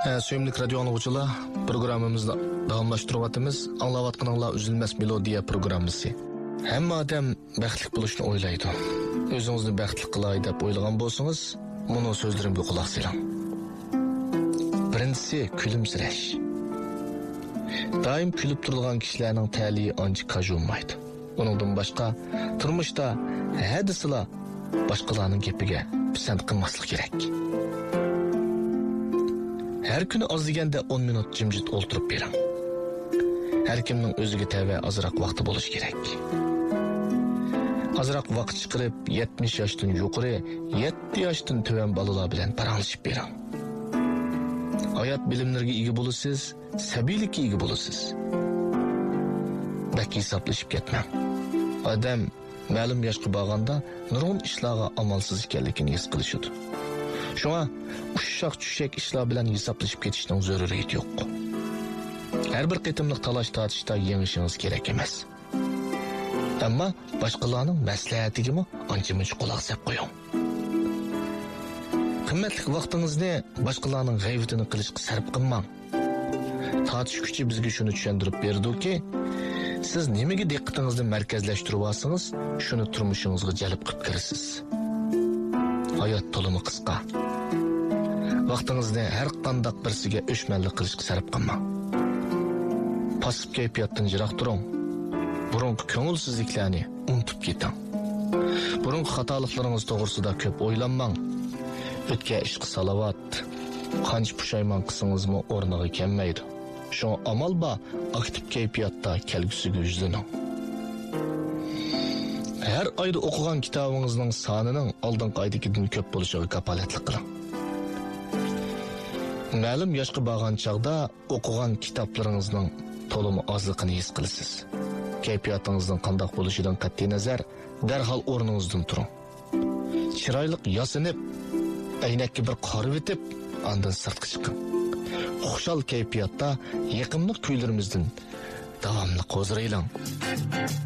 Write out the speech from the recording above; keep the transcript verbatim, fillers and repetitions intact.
Suyumlik radio anlıqçılar, programımızda davamlaştırıvatımız Anlavatqanыңlar Üzülmez Melodiya programmasi. Hamma odam baxtli bo'lishni o'ylaydi. O'zingizni baxtli qilay deb o'ylagan bo'lsangiz, buni so'zlarimga quloq soling. Birinchisi kulimsirash. Doim kulib turgan kishilarning ta'li ancha qajulmaydi. Uningdan boshqa turmushda hadisila boshqalarning gapiga pisand qilmaslik kerak. Her kuni az deganda o'n minut jimjit o'ltirib bering. Har kimning o'ziga tava azroq vaqti bo'lishi kerak. Azroq vaqt chiqarib yetmish yoshdan yuqori, yetti yoshdan tuvan bolalar bilan paranglashib bering. Hayot bilimlariga ega bo'lasiz, sabiylikka ega bo'lasiz. Bak hisoblashib ketmang. Odam ma'lum yoshga borganda nurg'un ishlarga amalsiz ekanligini his qilishadi. Şuna uşaq düşək işler bilen hesaplashib ketishning zaruriyati yo'q. Her bir qitimliq talash tortishda yengishiniz kerak emas. Ammo boshqalarning maslahatigami ancha-muncha quloq solib qo'ying. Qimmatli vaqtingizni boshqalarning g'aybatini qilishga sarf qilmang. Tortish kuchi bizga shuni tushuntirib berdiki, siz nimaga diqqatingizni markazlashtirib olsangiz, shuni turmushingizga jalb qilib kirasiz. Hayot to'limi qisqa. Vaqtingizni har qanday birsiga o'shmanlik qilishga sarf qilmang. Pasib kayfiyatdan jiroq turing. Burungi ko'ngilsizliklarni unutib keting. Burungi xatoliklaringiz to'g'risida ko'p o'ylanmang. O'tgan ishqi salovat, qancha pushaymon qilsangizmi o'rniga kelmaydi. Shunga amal ba aktiv kayfiyatda kelgusiga yuzlaning. Her ayda o'qigan kitobingizning sonining oldingi oydagidan ko'p bo'lishiga kafolatlik qiling. Ma'lum yoshga borgan chaqda o'qigan kitoblaringizning to'limi ozligini his qilasiz. Kayfiyatingizning qanday bo'lishidan qat'iy nazar darhol o'rningizdan turing. Chiroyli yasinib, aynakka bir qarab etib, ondan sirtqa chiqing. Xushal kayfiyatda yaqinlik kuylarimizdan davomli qo'ziraylang.